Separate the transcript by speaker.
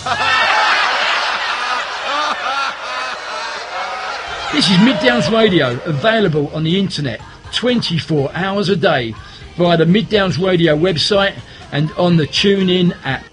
Speaker 1: This is Mid Downs Radio, available on the internet 24 hours a day via the Mid Downs Radio website and on the TuneIn app.